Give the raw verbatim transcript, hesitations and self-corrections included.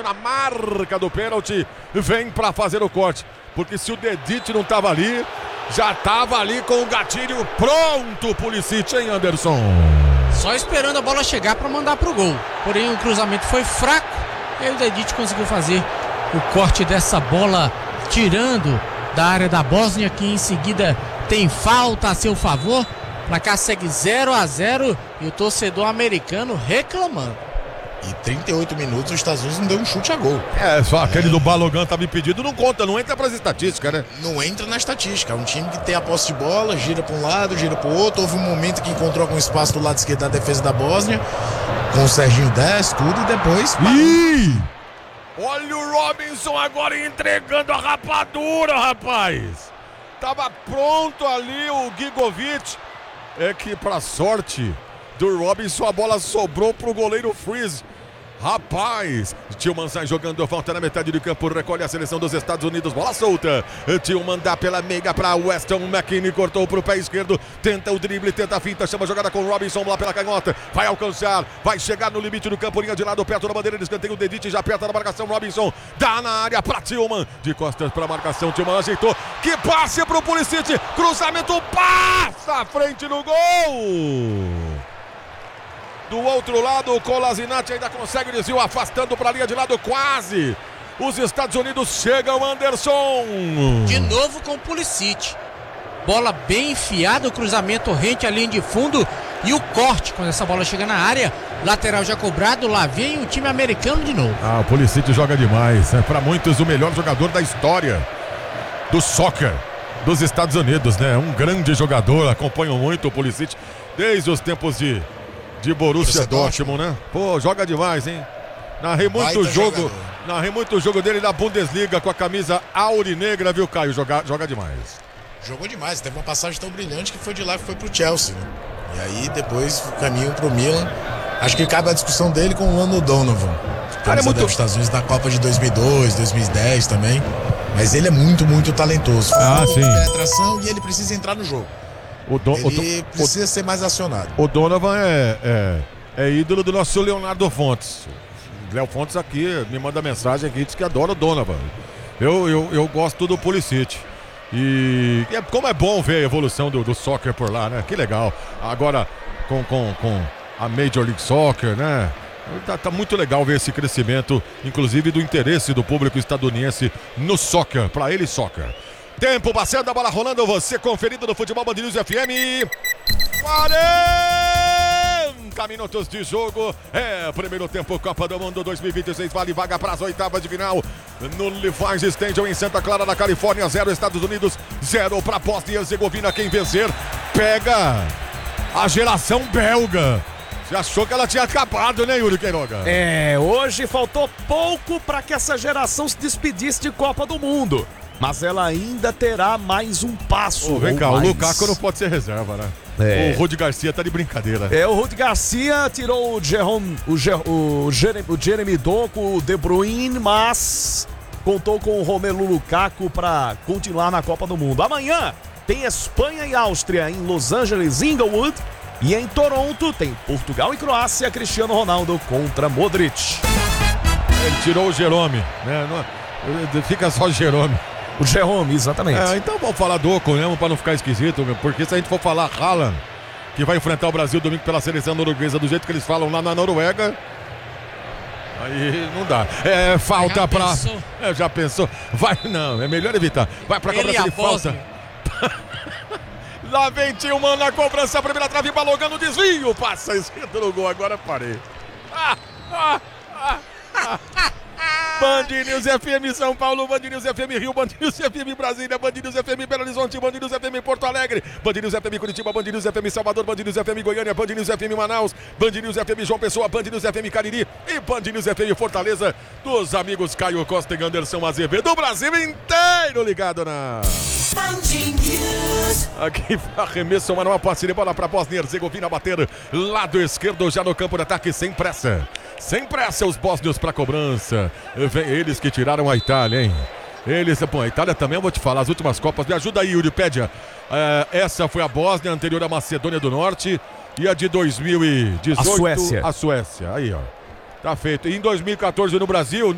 na marca do pênalti, vem para fazer o corte. Porque se o Dedite não tava ali, já tava ali com o gatilho pronto o Pulisic, hein, Anderson? Só esperando a bola chegar para mandar pro gol. Porém o cruzamento foi fraco e aí o Dedite conseguiu fazer o corte dessa bola, tirando da área da Bósnia, que em seguida tem falta a seu favor. O placar segue zero a zero e o torcedor americano reclamando. E trinta e oito minutos os Estados Unidos não deu um chute a gol. É, só aquele é. do Balogun tava impedido, não conta, não entra pras estatísticas, né? Não entra na estatística. É um time que tem a posse de bola, gira para um lado, gira para o outro. Houve um momento que encontrou com espaço do lado esquerdo da defesa da Bósnia, com o Serginho dez, tudo, e depois... Ih! Olha o Robinson agora entregando a rapadura, rapaz! Tava pronto ali o Gigovic. É que, pra sorte do Robinson, a bola sobrou pro goleiro Freeze. Rapaz, Tillman sai jogando, volta na metade do campo, recolhe a seleção dos Estados Unidos, bola solta. Tillman dá pela meiga para Weston McKennie, cortou pro pé esquerdo, tenta o drible, tenta a finta, chama a jogada com o Robinson lá pela canhota, vai alcançar, vai chegar no limite do campo, linha de lado, perto da bandeira de escanteio, o Dedite já perto da marcação, Robinson dá na área para Tillman, de costas para a marcação, Tillman ajeitou, que passe pro Pulisic, cruzamento, passa à frente no gol! Do outro lado, o Kolasinac ainda consegue desvio, afastando para a linha de lado, quase. Os Estados Unidos chegam, Anderson. De novo com o Pulisic. Bola bem enfiada, o cruzamento rente à linha de fundo e o corte quando essa bola chega na área. Lateral já cobrado, lá vem o time americano de novo. Ah, o Pulisic joga demais. É para muitos o melhor jogador da história do soccer dos Estados Unidos, né? Um grande jogador, acompanham muito o Pulisic desde os tempos de... de Borussia Dortmund, né? Pô, joga demais, hein? Narrei muito jogo, jogador. narrei muito jogo dele na Bundesliga com a camisa aurinegra, viu, Caio? Joga, joga demais. Jogou demais, teve uma passagem tão brilhante que foi de lá e foi pro Chelsea, né? E aí depois caminho pro Milan. Acho que cabe a discussão dele com o Landon Donovan. Cara, é muito... dos Estados Unidos na Copa de dois mil e dois, dois mil e dez também. Mas ele é muito, muito talentoso. Ah, sim. Penetração e ele precisa entrar no jogo. O Don, ele o, precisa o, ser mais acionado. O Donovan é, é, é ídolo do nosso Leonardo Fontes. Léo Fontes aqui me manda mensagem aqui, diz que adora o Donovan. Eu, eu, eu gosto do Pulisic. E é, como é bom ver a evolução do, do soccer por lá, né? Que legal. Agora com, com, com a Major League Soccer, né? Tá, tá muito legal ver esse crescimento, inclusive do interesse do público estadunidense no soccer, pra ele soccer. Tempo passando, a bola rolando, você conferido no Futebol Band News F M. quarenta minutos de jogo. É, primeiro tempo, Copa do Mundo dois mil e vinte e seis, vale vaga para as oitavas de final. No Levi's Stadium em Santa Clara, na Califórnia, zero Estados Unidos, zero para Bósnia e Herzegovina. Quem vencer, pega a geração belga. Você achou que ela tinha acabado, né, Yuri Queiroga? É, hoje faltou pouco para que essa geração se despedisse de Copa do Mundo. Mas ela ainda terá mais um passo. Oh, vem cá, mais. O Lukaku não pode ser reserva, né? É. O Rudi Garcia tá de brincadeira. É, o Rudi Garcia tirou o Jerome, o, Jer, o, Jeremy, o Jeremy Doku, o De Bruyne, mas contou com o Romelu Lukaku para continuar na Copa do Mundo. Amanhã tem Espanha e Áustria em Los Angeles, Inglewood. E em Toronto tem Portugal e Croácia, Cristiano Ronaldo contra Modric. Ele tirou o Jerome, né? Não, fica só o Jerome. O Jerome, exatamente. É, então vamos falar do Oco mesmo para não ficar esquisito, porque se a gente for falar Haaland, que vai enfrentar o Brasil domingo pela seleção norueguesa do jeito que eles falam lá na Noruega, aí não dá. É falta já pra... Pensou? É, já pensou? Vai, não, é melhor evitar. Vai pra cobrança de falta. Lá vem Tillman na cobrança, a primeira trave, balogando o desvio, passa a esquerda no gol, agora parei. Ah, ah, ah, ah. Band News F M São Paulo, Band News F M Rio, Band News F M Brasília, Band News F M Belo Horizonte, Band News F M Porto Alegre, Band News F M Curitiba, Band News F M Salvador, Band News F M Goiânia, Band News F M Manaus, Band News F M João Pessoa, Band News F M Cariri e Band News F M Fortaleza, dos amigos Caio Costa e Anderson Azevedo, do Brasil inteiro ligado na Band News. Aqui arremesso, mas uma parceria, bola para Bósnia e Herzegovina bater, lado esquerdo já no campo de ataque, sem pressa. Sem pressa os bósnios para cobrança. Vem eles que tiraram a Itália, hein? Eles, pô, a Itália também, eu vou te falar, as últimas Copas. Me ajuda aí, Yuripédia. É, essa foi a Bósnia, a anterior a Macedônia do Norte. E a de dois mil e dezoito, a Suécia. A Suécia, aí ó. Tá feito. E em dois mil e quatorze no Brasil...